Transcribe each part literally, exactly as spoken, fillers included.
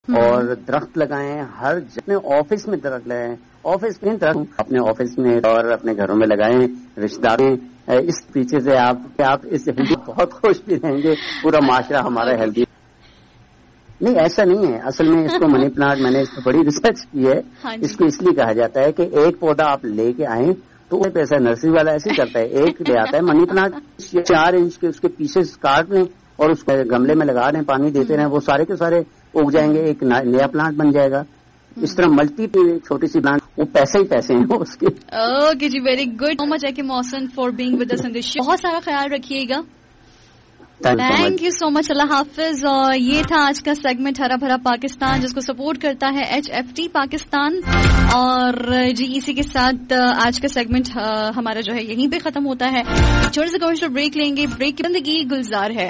اور درخت لگائیں، ہر اپنے آفس میں درخت لگائیں، آفس میں درخت اپنے آفس میں اور اپنے گھروں میں لگائیں، رشتے داروں اس پیچھے سے آپ آپ اس ہیلدی بہت خوش بھی رہیں گے، پورا معاشرہ ہمارا ہیلدی. نہیں ایسا نہیں ہے، اصل میں اس کو منی پلانٹ میں نے اس پہ بڑی ریسرچ کی ہے. اس کو اس لیے کہا جاتا ہے کہ ایک پودا آپ لے کے آئیں تو وہ پیسہ نرسری والا ایسے ہی کرتا ہے، ایک لے آتا ہے منی پلانٹ چار انچ کے اس کے پیسز کاٹ لیں اور اس کو گملے میں لگا رہے ہیں، پانی دیتے رہیں، وہ سارے کے سارے اگ جائیں گے، ایک نیا پلانٹ بن جائے گا. اس طرح ملٹی چھوٹی سی پلانٹ وہ پیسے ہی پیسے ہیں اس کے. اوکے جی، ویری گڈ. سو مچ ہے کہ محسن فار بینگ ود اس ان دس شو. بہت سارا خیال رکھیے گا. تھینک یو سو مچ، اللہ حافظ. اور یہ تھا آج کا سیگمنٹ ہرا بھرا پاکستان، جس کو سپورٹ کرتا ہے ایچ ایف ٹی پاکستان. اور جی اسی کے ساتھ آج کا سیگمنٹ ہمارا جو ہے یہیں پہ ختم ہوتا ہے. چھوٹے سے کمرشل بریک لیں گے. بریک زندگی گلزار ہے.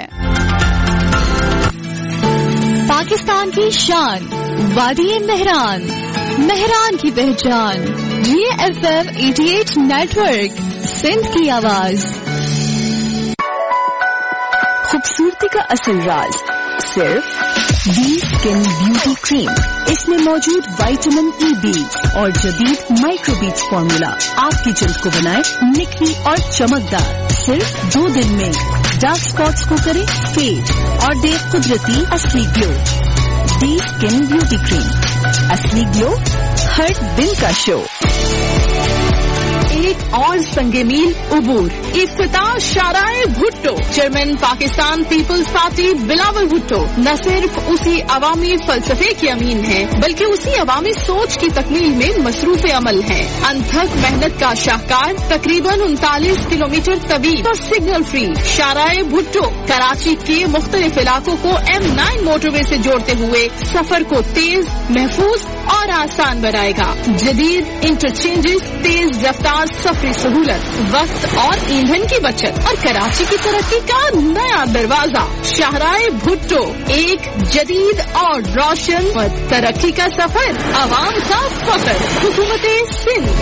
پاکستان کی شان، وادی مہران، مہران کی پہچان، جی F M eighty eight net work, Sindh کی آواز. خوبصورتی کا اصل راز صرف بی اسکن بیوٹی کریم. اس میں موجود وائٹامن ای بیٹس اور جدید مائکرو بیٹس فارمولا آپ کی جلد کو بنائے نکھری اور چمکدار. صرف دو دن میں ڈارک اسپاٹس کو کرے فیڈ اور دے قدرتی اصلی گلو. بی اسکن بیوٹی کریم، اصلی گلو ہر دن کا شو. ایک اور سنگ میل عبور. افتتاح شارائے Bhutto. Chairman Pakistan Peoples party Bilawal Bhutto نہ صرف اسی عوامی فلسفے کے امین ہیں بلکہ اسی عوامی سوچ کی تکمیل میں مصروف عمل ہیں. انتھک محنت کا شاہکار، تقریباً انتالیس کلومیٹر طویل اور سگنل فری شارائے بھٹو کراچی کے مختلف علاقوں کو ایم نائن موٹر وے سے جوڑتے ہوئے سفر کو تیز، محفوظ اور آسان بنائے گا. جدید انٹرچینجز، تیز رفتار سفری سہولت، وقت اور ایندھن کی بچت اور کراچی کی ترقی کا نیا دروازہ. شاہراہ بھٹو، ایک جدید اور روشن ترقی کا سفر، عوام کا فخر. حکومت سندھ.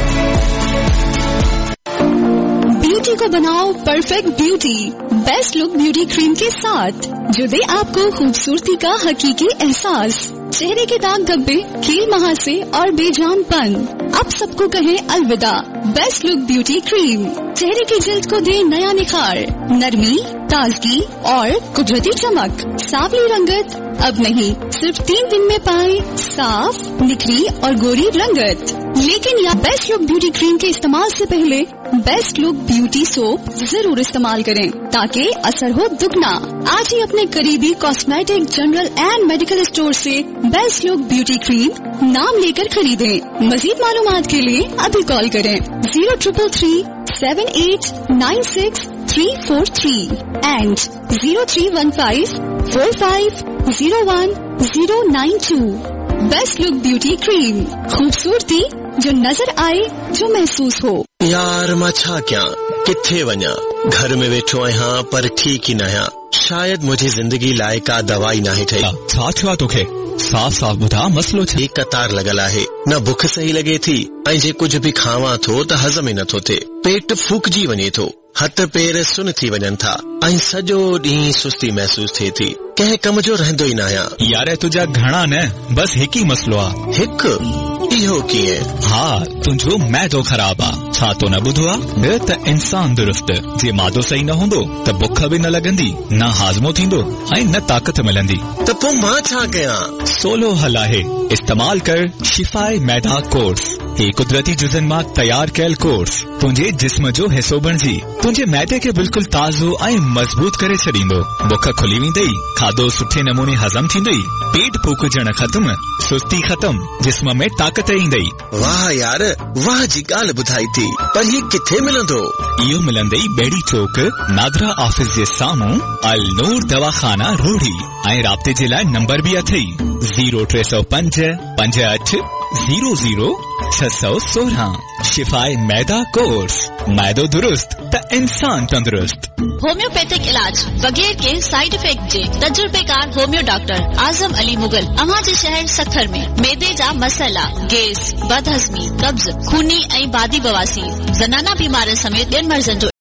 بیوٹی کو بناؤ پرفیکٹ بیوٹی بیسٹ لک بیوٹی کریم کے ساتھ، جو دے آپ کو خوبصورتی کا حقیقی احساس. چہرے کے داغ دھبے، کیل مہاسے اور بے جان پن اب سب کو کہیں الوداع. بیسٹ لک بیوٹی کریم چہرے کی جلد کو دے نیا نکھار، نرمی، تازگی اور قدرتی چمک. سانولی رنگت اب نہیں، صرف تین دن میں پائیں صاف، نکھری اور گوری رنگت. لیکن یا بیسٹ لک بیوٹی کریم کے استعمال سے پہلے بیسٹ لک بیوٹی سوپ ضرور استعمال کریں تاکہ اثر ہو دگنا. آج ہی اپنے قریبی cosmetic, general and medical store سے بیسٹ لک بیوٹی کریم نام لے کر خریدیں. مزید معلومات کے لیے ابھی کال کریں zero triple three seven eight nine six three four three and zero three one five four five zero one zero nine to. Best look beauty کریم، خوبصورتی جو نظر آئے، جو محسوس ہو. یار ما چھا کیا کتھے ونیا، گھر میں بیٹھو آہاں پر ٹھیک ہی نہ ہاں. شاید مجھے زندگی لائقہ دوائی نہ ٹھئی. چھا چھا توکھے صاف صاف بتا مسئلو چھے. ایک قطار لگل ہے، نہ بکھ صحیح لگے تھی، ऐं जे कुछ बि खावां थो त हज़म ई नथो थिए. पेट फूकजी वञे थो, हथ पेर सुन थी वञनि था ऐं सॼो ॾींहुं सुस्ती महसूस थिए थी. कंहिं कम जो रहंदो ई न आहियां. यार तुंहिंजा घणा न, बस हिकु ई मसलो आहे. हिकु? इहो कीअं? हा, तुंहिंजो मैदो ख़राब आहे. छा तो न ॿुधो आहे त इंसान दुरुस्त, जे मादो सही न हूंदो त बुख बि न लॻंदी, न हाज़मो थींदो ऐं न ताक़त मिलंदी. त पोइ मां छा कयां? सोलो हल आहे. इस्तेमाल कर शिफाए मैदा कोर्स. हे कुदरती जुज़न मां तयार कयल कोर्स तुंहिंजे जिस्म जो हिसो बणिजी तुंहिंजे मैदे खे बिल्कुलु ताज़ो ऐं मज़बूत करे छॾींदो. बुख खुली वेंदई, खाधो सुठे नमूने हज़म थींदई, पेट फूकजण ख़त्म, सुस्ती ख़त्म, जिस्म में ताक़त ईंदई. वाह यार, वाह जी ॻाल्हि ॿुधाई थी. पर ही किथे मिलंदो? इहो मिलंदई बेड़ी चौक, नादरा ऑफिस जे साम्हूं, अल नूर दवाखाना रोड़ी. ऐं राब्ते जे लाइ नंबर बि अथई ज़ीरो टे सौ पंज पंज अठ ज़ीरो ज़ीरो छह सौ सोरहं. शिफाए मैदा कोर्स, मैदो दुरुस्त त इंसान तंदुरुस्त. होम्योपैथिक इलाज बगैर के साइड इफेक्ट जे तजुर्बेकार होम्यो डॉक्टर आजम अली मुगल अवां जे शहर सखर में मैदे जा मसला, गैस, बदहज़मी, कब्ज, खूनी ऐं बादी बवासीर, ज़नाना बीमारनि समेत ॿियनि मर्ज़नि जो